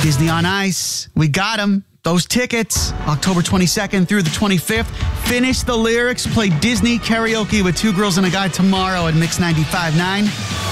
Disney on Ice. We got them. Those tickets, October 22nd through the 25th. Finish the lyrics, play Disney karaoke with Two Girls and a Guy tomorrow at Mix 95.9.